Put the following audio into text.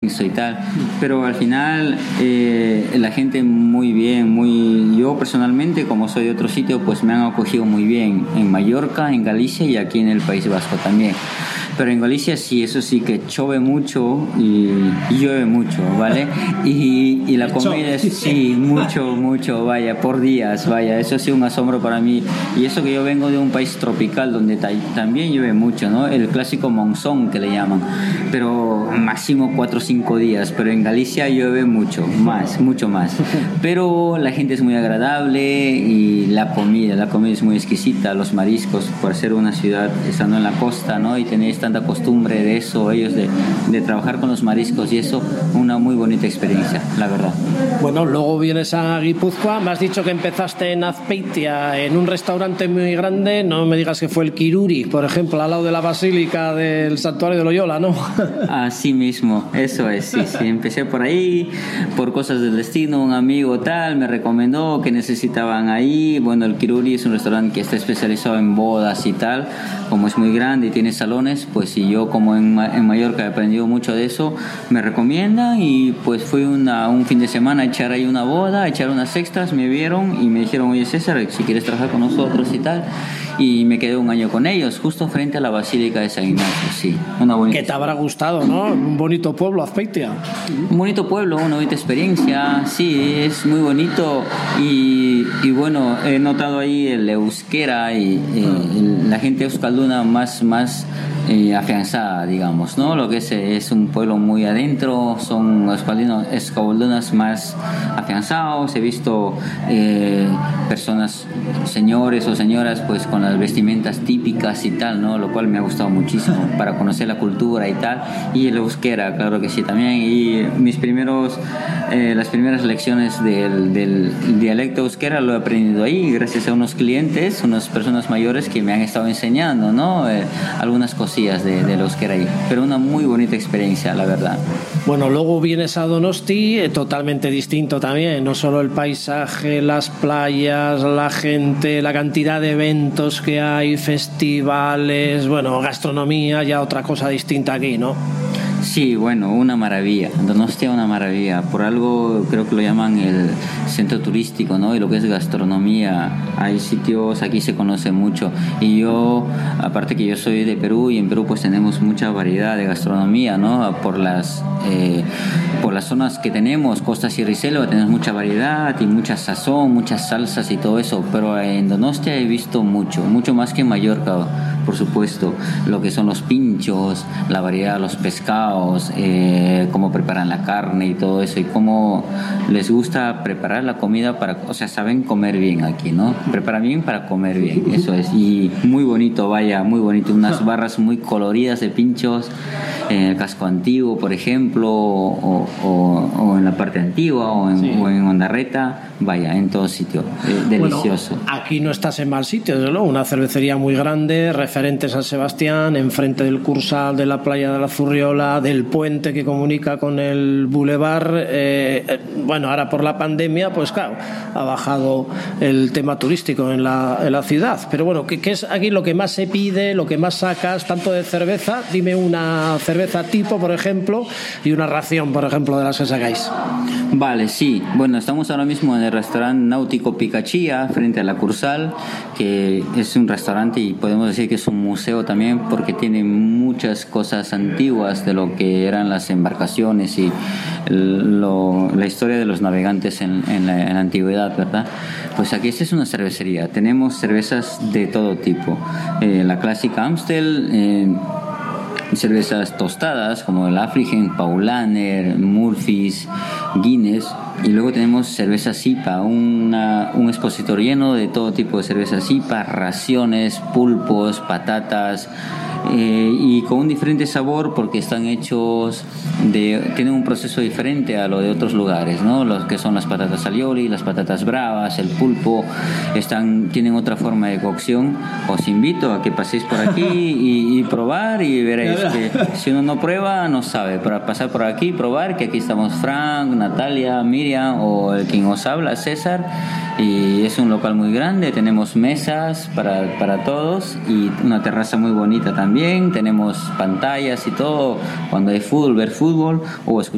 y tal, pero al final la gente muy bien, yo personalmente, como soy de otro sitio, pues me han acogido muy bien en Mallorca, en Galicia y aquí en el País Vasco también. Pero en Galicia sí, eso sí que chove mucho y llueve mucho, ¿vale? Y la comida es sí, mucho, vaya, por días, vaya, eso ha sido un asombro para mí. Y eso que yo vengo de un país tropical donde también llueve mucho, ¿no? El clásico monzón que le llaman, pero máximo 4 o 5 días, pero en Galicia llueve mucho más. Pero la gente es muy agradable y la comida es muy exquisita, los mariscos, por ser una ciudad estando en la costa, ¿no? Y tenéis tanta costumbre de eso, ellos de trabajar con los mariscos y eso, una muy bonita experiencia, la verdad. Bueno, luego vienes a Guipúzcoa, me has dicho que empezaste en Azpeitia, en un restaurante muy grande, no me digas que fue el Kiruri, por ejemplo, al lado de la Basílica del Santuario de Loyola, ¿no? Así mismo, eso es, sí, empecé por ahí, por cosas del destino, un amigo tal me recomendó que necesitaban ahí, bueno, el Kiruri es un restaurante que está especializado en bodas y tal, como es muy grande y tiene salones, pues y yo como en Mallorca he aprendido mucho de eso, me recomiendan y pues fui un fin de semana a echar ahí una boda, a echar unas extras, me vieron y me dijeron, oye César, si quieres trabajar con nosotros y tal, y me quedé un año con ellos, justo frente a la Basílica de San Ignacio, sí, una bonita. Que te habrá gustado, ¿no? Un bonito pueblo, Azpeitia. Un bonito pueblo, una bonita experiencia, sí, es muy bonito y bueno, he notado ahí el euskera y la gente euskalduna más afianzada, digamos, ¿no? Lo que es un pueblo muy adentro, son euskaldunas más afianzados, he visto personas, señores o señoras, pues con las vestimentas típicas y tal, ¿no? Lo cual me ha gustado muchísimo para conocer la cultura y tal, y el euskera, claro que sí, también, y las primeras lecciones del dialecto euskera lo he aprendido ahí, gracias a unos clientes, unas personas mayores que me han estado enseñando, ¿no? Algunas cosillas del euskera ahí, pero una muy bonita experiencia, la verdad. Bueno, luego vienes a Donosti, totalmente distinto también, no solo el paisaje, las playas, la gente, la cantidad de eventos que hay, festivales, bueno, gastronomía, ya otra cosa distinta aquí, ¿no? Sí, bueno, una maravilla. Donostia, una maravilla. Por algo creo que lo llaman el centro turístico, ¿no? Y lo que es gastronomía. Hay sitios, aquí se conoce mucho. Y yo, aparte que yo soy de Perú, y en Perú pues tenemos mucha variedad de gastronomía, ¿no? Por las zonas que tenemos, Costa, Sierra y Selva, tenemos mucha variedad y mucha sazón, muchas salsas y todo eso. Pero en Donostia he visto mucho más que en Mallorca, por supuesto. Lo que son los pinchos, la variedad de los pescados, cómo preparan la carne y todo eso, y cómo les gusta preparar la comida saben comer bien aquí, ¿no? Preparan bien para comer bien, eso es. Y muy bonito, vaya, muy bonito. Unas barras muy coloridas de pinchos en el casco antiguo, por ejemplo, o en la parte antigua, o en Ondarreta, vaya, en todo sitio. Delicioso. Bueno, aquí no estás en mal sitio, desde luego. Una cervecería muy grande, referente San Sebastián, enfrente del Cursal, de la playa de la Zurriola, del puente que comunica con el bulevar. Bueno, ahora por la pandemia, pues claro, ha bajado el tema turístico en la ciudad. Pero bueno, ¿qué es aquí lo que más se pide, lo que más sacas, tanto de cerveza? Dime una cerveza tipo, por ejemplo, y una ración, por ejemplo, de las que sacáis. Vale, sí. Bueno, estamos ahora mismo en el restaurante náutico Picachía, frente a la Cursal, que es un restaurante y podemos decir que es un museo también, porque tiene muchas cosas antiguas de lo que eran las embarcaciones y la historia de los navegantes en la antigüedad, ¿verdad? Pues aquí esta es una cervecería. Tenemos cervezas de todo tipo. La clásica Amstel, cervezas tostadas como el Affligen, Paulaner, Murphy's, Guinness, y luego tenemos cervezas IPA, un expositor lleno de todo tipo de cervezas IPA, raciones, pulpos, patatas, y con un diferente sabor porque están hechos tienen un proceso diferente a lo de otros lugares, ¿no? Los que son las patatas alioli, las patatas bravas, el pulpo, tienen otra forma de cocción. Os invito a que paséis por aquí y probar, y veréis que si uno no prueba no sabe. Para pasar por aquí, probar, que aquí estamos Frank, Natalia, Miriam o el quien os habla, César, y es un local muy grande, tenemos mesas para todos y una terraza muy bonita también, tenemos pantallas y todo, cuando hay fútbol, ver fútbol o escuchar